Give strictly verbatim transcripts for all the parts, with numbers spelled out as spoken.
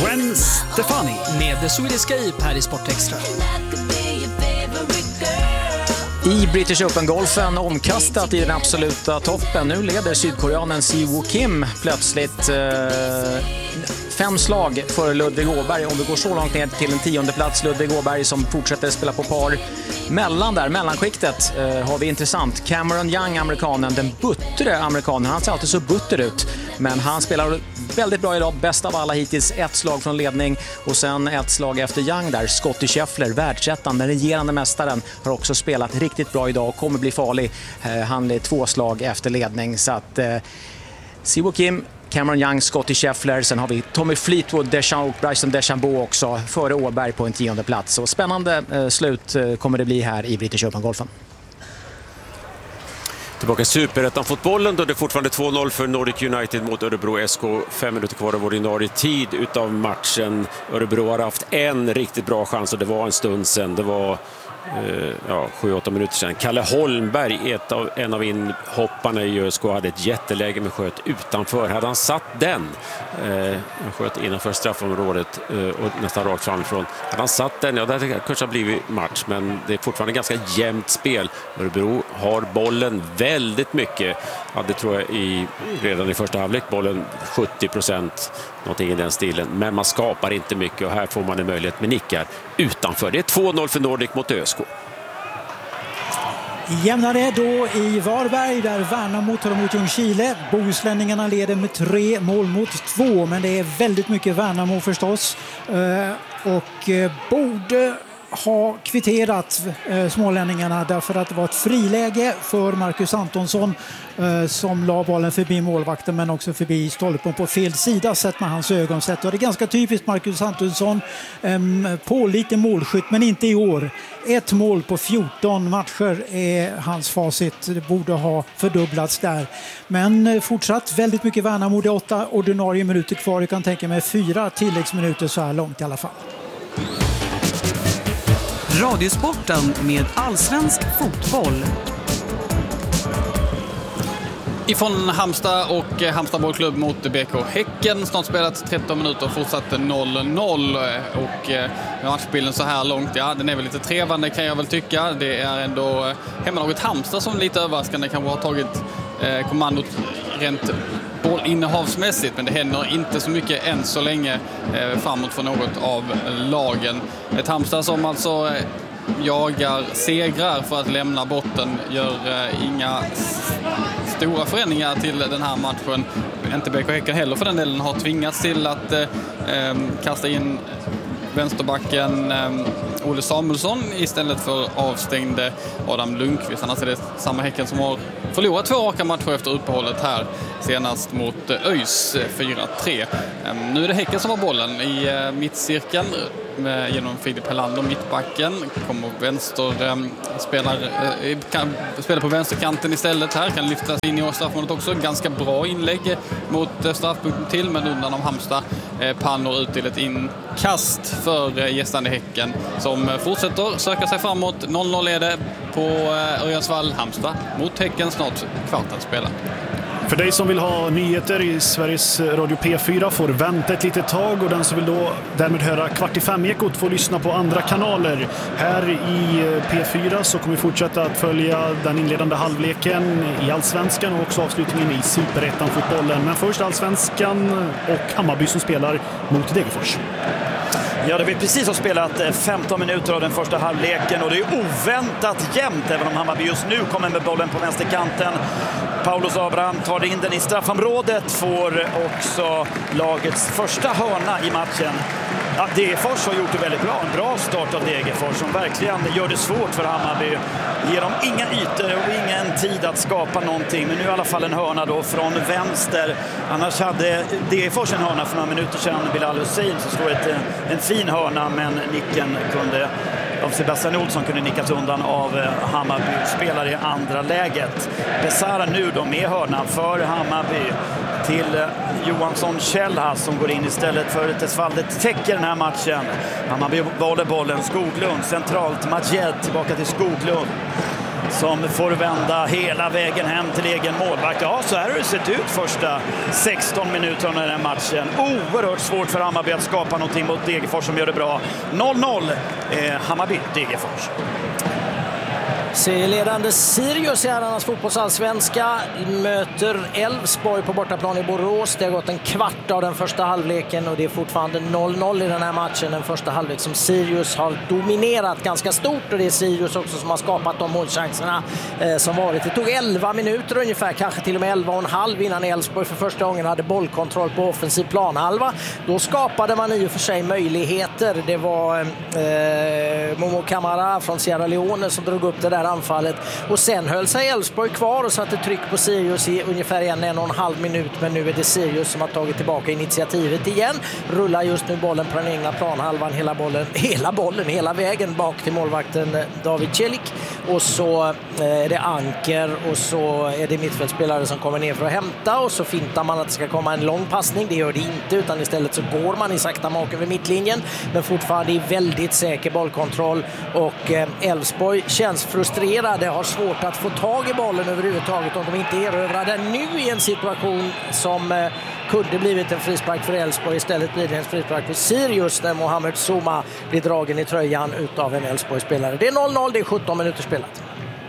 Gwen Stefani med The Swedish Cape här i Sportextra. I British Open-golfen omkastat i den absoluta toppen. Nu leder sydkoreanen Siwoo Kim plötsligt eh, fem slag för Ludvig Åberg. Om vi går så långt ner till en tionde plats, Ludvig Åberg som fortsätter spela på par. Mellan där, mellanskiktet eh, har vi intressant. Cameron Young, amerikanen, den buttre amerikanen. Han ser alltid så butter ut, men han spelar väldigt bra idag. Bäst av alla hittills, ett slag från ledning och sen ett slag efter Young där. Scottie Scheffler, världsettan, den regerande mästaren, har också spelat riktigt bra idag och kommer bli farlig. Eh, han är två slag efter ledning, så att eh, Siwoo Kim, Cameron Young, Scottie Scheffler, sen har vi Tommy Fleetwood, Deschamps och Bryson DeChambeau också före Åberg på en tionde plats. Så spännande eh, slut eh, kommer det bli här i British Open-golfen. Tillbaka i Superettan-fotbollen då det är fortfarande två noll för Nordic United mot Örebro S K. Fem minuter kvar av ordinarie tid utav matchen. Örebro har haft en riktigt bra chans och det var en stund sedan. Det var eh, ja, sju åtta minuter sedan. Kalle Holmberg, ett av, en av inhopparna i Ö S K, hade ett jätteläge med sköt utanför. Hade han satt den, eh, han sköt innanför straffområdet eh, och nästan rakt framifrån. Hade han satt den, ja det hade kanske blivit match, men det är fortfarande ganska jämnt spel. Örebro har bollen väldigt mycket. Ja, det tror jag i, redan i första halvlek bollen sjuttio procent, någonting i den stilen. Men man skapar inte mycket och här får man en möjlighet med nickar utanför. Det är två noll för Nordic mot Ö S K. Jämnare då i Varberg där Värnamo tar emot Ljungskile. Bohuslänningarna leder med tre mål mot två, men det är väldigt mycket Värnamo förstås. Och borde ha kvitterat eh, smålänningarna därför att det var ett friläge för Marcus Antonsson eh, som la bollen förbi målvakten men också förbi stolpen på fel sida sett med hans ögonsätt. Och det är ganska typiskt Marcus Antonsson, eh, på lite målskytt men inte i år. Ett mål på fjorton matcher är hans facit. Det borde ha fördubblats där. Men eh, fortsatt väldigt mycket Värnamo. Det är åtta ordinarie minuter kvar. Jag kan tänka mig fyra tilläggsminuter så här långt i alla fall. Radiosporten med allsvensk fotboll. Ifrån Halmstad och Halmstad bollklubb mot B K Häcken. Snart spelat tretton minuter och fortsatte noll noll. Och matchbilden så här långt, ja, den är väl lite trevande kan jag väl tycka. Det är ändå hemmalaget Halmstad som lite överraskande kanske har tagit eh, kommandot rent bollinnehavsmässigt, men det händer inte så mycket än så länge eh, framåt för något av lagen. Ett Halmstad som alltså eh, jagar segrar för att lämna botten, gör eh, inga s- stora förändringar till den här matchen. Inte B K Häcken heller för den delen har tvingats till att eh, eh, kasta in vänsterbacken eh, Olle Samuelsson istället för avstängde Adam Lundqvist. Annars är det samma Häcken som har förlorat två raka matcher efter uppehållet här, senast mot ÖIS fyra tre. Eh, nu är det Häcken som har bollen i eh, mittcirkeln med, genom Filip Helander, mittbacken. Kommer vänster, eh, spelar, eh, kan, spelar på vänsterkanten istället här. Kan lyftas in i straffområdet också. Ganska bra inlägg mot eh, straffpunkten till, men undan av Halmstad. Eh, Pannor ut till ett inkast för eh, gästande Häcken som eh, fortsätter söka sig framåt. noll noll är det på eh, Örjansvall. Halmstad mot Häcken, snart kvarten spelar. För dig som vill ha nyheter i Sveriges Radio P fyra får vänta ett litet tag, och den som vill då därmed höra Kvart i fem-ekot får lyssna på andra kanaler. Här i P fyra så kommer vi fortsätta att följa den inledande halvleken i Allsvenskan och också avslutningen i Superettan-fotbollen. Men först Allsvenskan och Hammarby som spelar mot Degerfors. Ja, det har precis har spelat femton minuter av den första halvleken och det är oväntat jämnt, även om Hammarby just nu kommer med bollen på vänsterkanten. Paulus Abraham tar in den i straffområdet, får också lagets första hörna i matchen. Ja, Degerfors har gjort det väldigt bra. En bra start av Degerfors som verkligen gör det svårt för Hammarby. Ger dem inga ytor och ingen tid att skapa någonting. Men nu i alla fall en hörna då från vänster. Annars hade Degerfors en hörna för några minuter sedan. Bilal Hussein så slår ett, en fin hörna, men nicken kunde av Sebastian Olsson kunde nickas undan av Hammarby spelare i andra läget. Besara nu då med hörna för Hammarby till Johansson Kjellhass som går in istället för Tesvaldet täcker den här matchen. Hammarby valde bollen. Skoglund centralt, Majed tillbaka till Skoglund. som får vända hela vägen hem till egen målvakt. Ja, så här har det sett ut första sexton minuterna i den här matchen. Oerhört svårt för Hammarby att skapa någonting mot Degerfors som gör det bra. noll noll eh, Hammarby-Degerfors. Serieledande Sirius i herrarnas fotbollsallsvenska möter Elfsborg på bortaplan i Borås. Det har gått en kvart av den första halvleken och det är fortfarande noll noll i den här matchen. Den första halvlek som Sirius har dominerat ganska stort och det är Sirius också som har skapat de målchanserna eh, som varit. Det tog elva minuter ungefär, kanske till och med elva och en halv innan Elfsborg för första gången hade bollkontroll på offensiv planhalva. Då skapade man i och för sig möjligheter. Det var eh, Momo Kamara från Sierra Leone som drog upp det där anfallet och sen höll sig Elfsborg kvar och satte tryck på Sirius i ungefär en, en och en halv minut, men nu är det Sirius som har tagit tillbaka initiativet igen. Rullar just nu bollen på den egna planhalvan, hela bollen, hela bollen, hela vägen bak till målvakten David Celik och så är det Anker och så är det mittfältspelare som kommer ner för att hämta och så fintar man att det ska komma en lång passning. Det gör det inte, utan istället så går man i sakta mak över mittlinjen, men fortfarande i väldigt säker bollkontroll och Elfsborg känns frustrerade, har svårt att få tag i bollen överhuvudtaget om de inte erövrar den nu i en situation som eh, kunde blivit en frispark för Elfsborg. Istället blir det en frispark för Sirius när Mohamed Souma blir dragen i tröjan utav en Elfsborg-spelare. Det är noll noll, det är sjutton minuter spelat.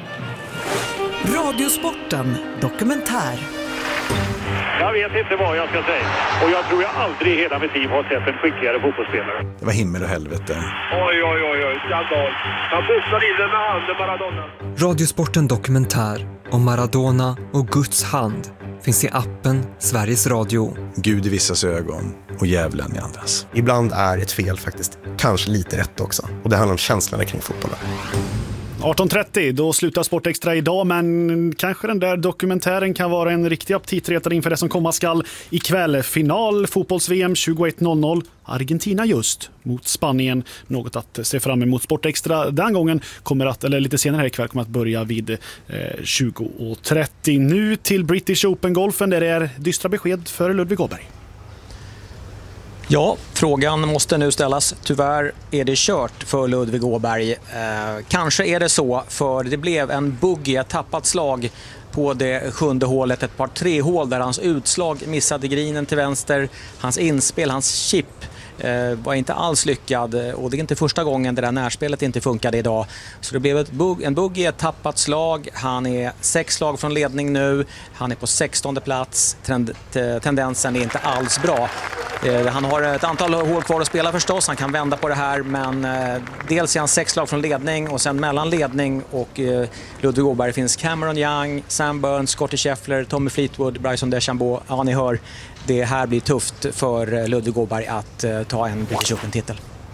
Radiosporten dokumentär. Jag vet inte vad jag ska säga. Och jag tror jag aldrig i hela mitt liv har sett en skickligare fotbollsspelare. Det var himmel och helvete. Oj, oj, oj, oj. Skandal. Han boxade in den med handen, Maradona. Radiosporten dokumentär om Maradona och Guds hand finns i appen Sveriges Radio. Gud i vissas ögon och djävulen i andras. Ibland är ett fel faktiskt kanske lite rätt också. Och det handlar om känslorna kring fotbollen. arton trettio, då slutar Sportextra idag, men kanske den där dokumentären kan vara en riktig aptitretare inför det som komma skall ikväll. Final fotbolls-V M tjugoett noll noll, Argentina just mot Spanien. Något att se fram emot. Sportextra den gången kommer att, eller lite senare här ikväll, kommer att börja vid eh, tjugo trettio. Nu till British Open-golfen där det är dystra besked för Ludvig Åberg. Ja, frågan måste nu ställas. Tyvärr är det kört för Ludvig Åberg. Eh, kanske är det så, för det blev en buggy, ett tappat slag på det sjunde hålet, ett par tre hål där hans utslag missade grinen till vänster. Hans inspel, hans chip eh, var inte alls lyckad och det är inte första gången det där närspelet inte funkade idag. Så det blev ett bug, en buggy, ett tappat slag. Han är sex slag från ledning nu. Han är på sextonde plats. Trend, tendensen är inte alls bra. Han har ett antal hål kvar att spela förstås. Han kan vända på det här, men eh, dels är han sex slag från ledning och sen mellan ledning och eh, Ludvig Åberg finns Cameron Young, Sam Burns, Scottie Scheffler, Tommy Fleetwood, Bryson DeChambeau. Ja, ni hör, det här blir tufft för Ludvig Åberg att eh, ta en British Open-titel.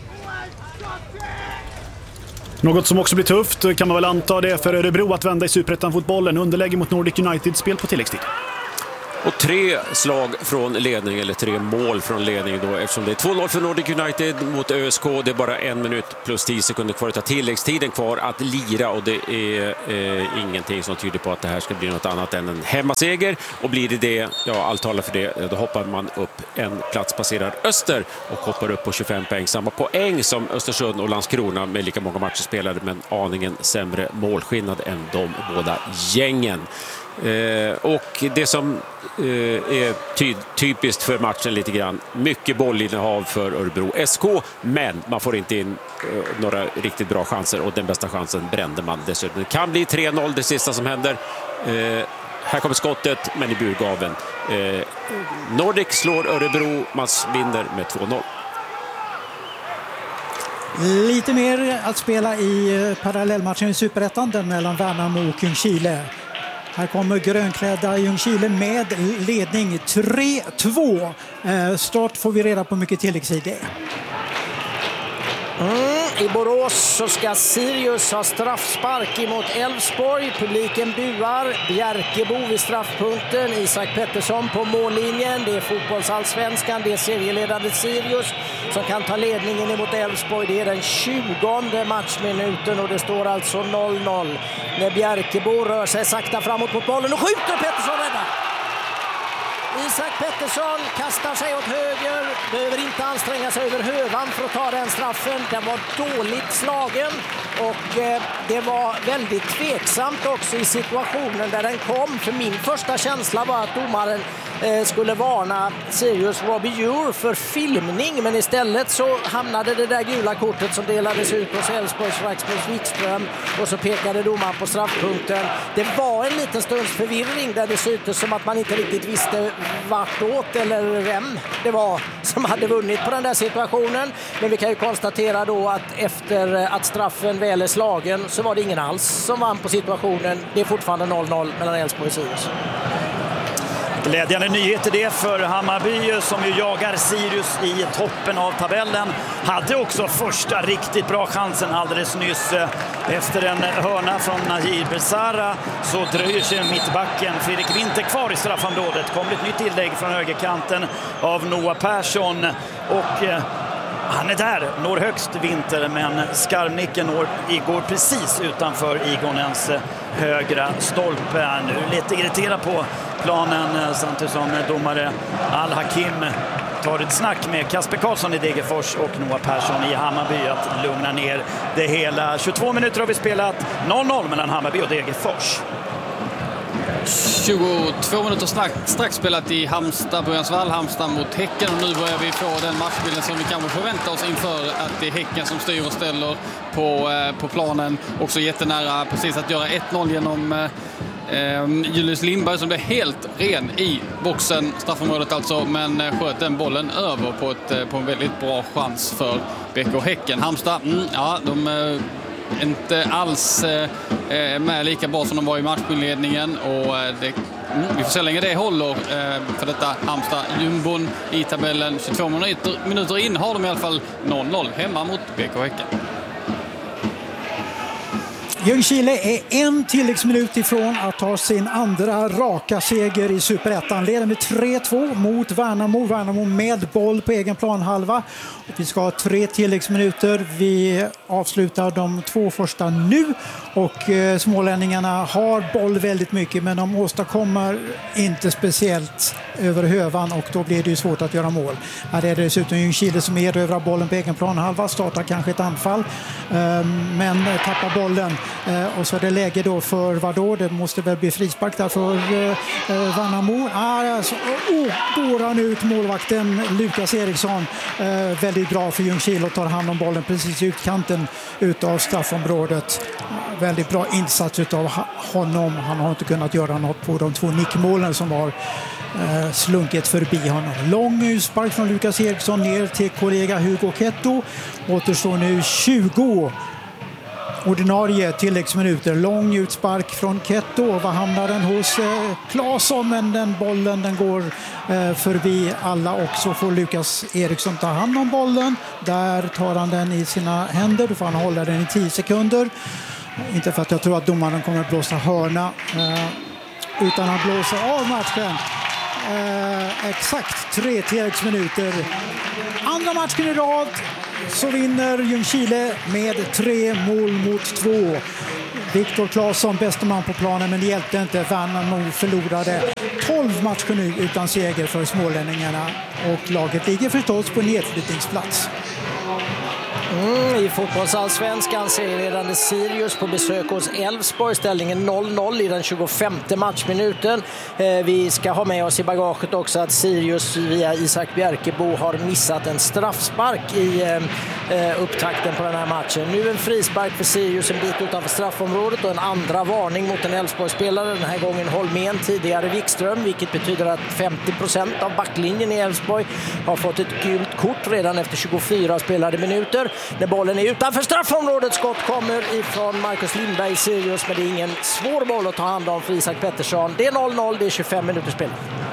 Något som också blir tufft kan man väl anta det för Örebro att vända i Superettan-fotbollen. Underläge mot Nordic United, spel på tilläggstid. Och tre slag från ledning, eller tre mål från ledning då, eftersom det är två noll för Nordic United mot Ö S K. Det är bara en minut plus tio sekunder kvar att ta tilläggstiden kvar att lira, och det är eh, ingenting som tyder på att det här ska bli något annat än en hemmaseger. Och blir det det, ja, allt talar för det, då hoppar man upp en plats, passerar Öster och hoppar upp på tjugofem poäng. Samma poäng som Östersund och Landskrona med lika många matcher spelade, men aningen sämre målskillnad än de båda gängen. Eh, och det som eh, är ty- typiskt för matchen lite grann, mycket bollinnehav för Örebro S K, men man får inte in eh, några riktigt bra chanser, och den bästa chansen brände man dessutom. Det kan bli tre noll det sista som händer. Eh, här kommer skottet, men i burgaven. Eh, Nordic slår Örebro, man vinner med två noll. Lite mer att spela i parallellmatchen i Superettan, den mellan Värnamo och Ljungskile. Här kommer grönklädda Ljungskile med ledning tre två. Eh, start får vi reda på mycket tilläggstid det är. Mm, I Borås så ska Sirius ha straffspark emot Elfsborg. Publiken buar. Bjärkebo vid straffpunkten. Isak Pettersson på mållinjen. Det är fotbollsallsvenskan. Det är serieledande Sirius som kan ta ledningen emot Elfsborg. Det är den tjugonde matchminuten och det står alltså noll noll. När Bjärkebo rör sig sakta framåt mot bollen och skjuter, Pettersson räddar. Isak Pettersson kastar sig åt höger, behöver inte anstränga sig över hövan för att ta den straffen. Den var dåligt slagen och eh, det var väldigt tveksamt också i situationen där den kom. För min första känsla var att domaren eh, skulle varna Sirius Robbie Ure för filmning, men istället så hamnade det där gula kortet som delades ut hos Elfsborgs Rasmus Wikström och så pekade domaren på straffpunkten. Det var en liten stunds förvirring där det syntes som att man inte riktigt visste vartåt eller vem det var som hade vunnit på den där situationen. Men vi kan ju konstatera då att efter att straffen väl är slagen så var det ingen alls som vann på situationen. Det är fortfarande noll noll mellan Elfsborg och Sirius. Glädjande nyheter det för Hammarby som ju jagar Sirius i toppen av tabellen. Hade också första riktigt bra chansen alldeles nyss. Efter en hörna från Nahir Besara så dröjer sig mittbacken Fredrik Winter kvar i straffområdet. Kommer ett nytt inlägg från högerkanten av Noah Persson och eh, han är där, når högst Winter, men skarvnicken når, går precis utanför Igonens högra stolpe. Nu lite irriterad på planen samtidigt som domare Al-Hakim tar ett snack med Kasper Karlsson i Degerfors och Noah Persson i Hammarby att lugna ner det hela. tjugotvå minuter har vi spelat, noll noll mellan Hammarby och Degerfors. tjugotvå minuter strax, strax spelat i Halmstad, Brynäsvall, Halmstad mot Häcken, och nu börjar vi få den matchbilden som vi kanske förväntar oss inför att det är Häcken som styr och ställer på, eh, på planen. Också jättenära precis att göra ett noll genom eh, Julius Lindberg som blev helt ren i boxen, straffområdet alltså, men eh, sköt den bollen över på, ett, eh, på en väldigt bra chans för B K Häcken. Halmstad, mm, ja, de eh, inte alls eh, med lika bra som de var i matchledningen, och eh, det, mm, vi får se länge det håller eh, för detta Halmstad. Jumbon i tabellen, tjugotvå minuter, minuter in har de i alla fall noll noll hemma mot B K Häcken. Ljungskile är en tilläggsminut ifrån att ta sin andra raka seger i Superettan. Leder med tre två mot Värnamo. Värnamo med boll på egen planhalva. Och vi ska ha tre tilläggsminuter. Vi avslutar de två första nu. Och eh, smålänningarna har boll väldigt mycket, men de åstadkommer inte speciellt över hövan, och då blir det ju svårt att göra mål. Här är det dessutom Ljungskile som erövrar bollen på egen planhalva. Startar kanske ett anfall, eh, men tappar bollen. Eh, och så är det läge då för vadå? Det måste väl bli frispark där för eh, Värnamo. Ah, alltså, oh, går han ut målvakten Lukas Eriksson. Eh, väldigt bra för Ljungskile och tar hand om bollen precis i utkanten utav straffområdet. Eh, väldigt bra insats utav honom. Han har inte kunnat göra något på de två nickmålen som var eh, slunket förbi honom. Lång utspark från Lukas Eriksson ner till kollega Hugo Ketto. Återstår nu tjugo ordinarie tilläggsminuter. Lång utspark från Ketto. Vad hamnar den hos eh, Claesson, men den bollen den går eh, förbi alla, och så får Lukas Eriksson ta hand om bollen. Där tar han den i sina händer. Då får han hålla den i tio sekunder. Inte för att jag tror att domaren kommer att blåsa hörna, eh, utan att blåsa av matchen. Eh, exakt tre tilläggsminuter. Andra matchen i rad så vinner Ljungskile med tre mål mot två. Viktor Claesson, bästa man på planen, men det hjälpte inte. Värnamo förlorade tolv matcher nu utan seger för smålänningarna, och laget ligger förstås på nedflyttningsplats. Mm, I fotbollsallsvenskan serieledande Sirius på besök hos Elfsborg. Ställningen noll noll i den tjugofemte matchminuten. Eh, vi ska ha med oss i bagaget också att Sirius via Isak Bjerkebo har missat en straffspark i eh, upptakten på den här matchen. Nu en frispark för Sirius en bit utanför straffområdet och en andra varning mot en Elfsborg-spelare. Den här gången Holmén, tidigare Wikström, vilket betyder att femtio procent av backlinjen i Elfsborg har fått ett gult kort redan efter tjugofyra spelade minuter. När bollen är utanför straffområdet, skott kommer ifrån Marcus Lindberg i Sirius, men det är ingen svår boll att ta hand om för Isak Pettersson. Det är noll noll, det är tjugofem minuter spel.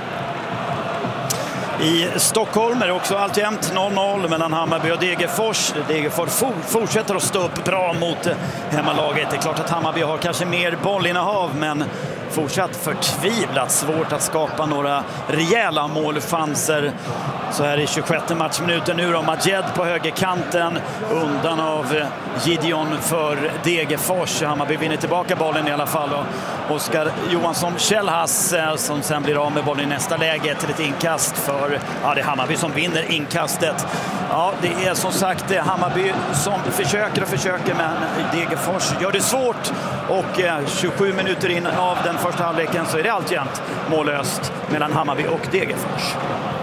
I Stockholm är det också alltjämt noll noll mellan Hammarby och Degerfors. Degerfors fortsätter att stå upp bra mot hemmalaget. Det är klart att Hammarby har kanske mer bollinnehav, men fortsatt förtvivlat svårt att skapa några rejäla målchanser. Så här i tjugosjätte matchminuten nu då, Majed på högerkanten undan av Gideon för Degerfors. Hammarby vinner tillbaka bollen i alla fall, och Oskar Johansson Kjellhass som sen blir av med bollen i nästa läge till ett inkast för, ja, det är Hammarby som vinner inkastet. Ja, det är som sagt det är Hammarby som försöker och försöker, men Degerfors gör det svårt, och tjugosju minuter in av den första halvleken så är det alltjämt mållöst mellan Hammarby och Degerfors.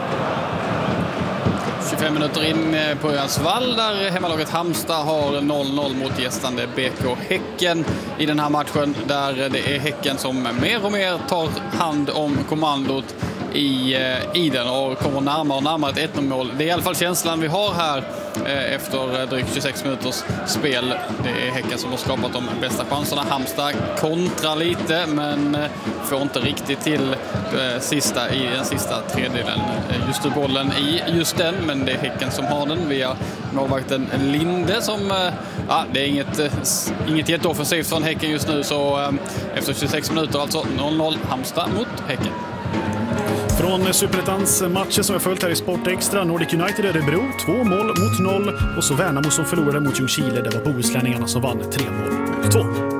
tjugofem minuter in på Önsvall där hemmalaget Halmstad har noll noll mot gästande B K Häcken i den här matchen, där det är Häcken som mer och mer tar hand om kommandot i, i den och kommer närmare och närmare ett ett noll-mål. Det är i alla fall känslan vi har här efter drygt tjugosex minuters spel. Det är Häcken som har skapat de bästa chanserna. Halmstad kontrar lite, men får inte riktigt till sista i den sista tredjedelen. Just ur bollen i just den, men det är Häcken som har den via målvakten Linde som, ja, det är inget, inget jätteoffensivt från Häcken just nu, så efter tjugosex minuter alltså noll noll Halmstad mot Häcken. Från Superettans matcher som jag följt här i Sport Extra, Nordic United Örebro, två mål mot noll, och så Värnamo som förlorade mot Ljungskile, det var bohuslänningarna som vann tre mål mot två.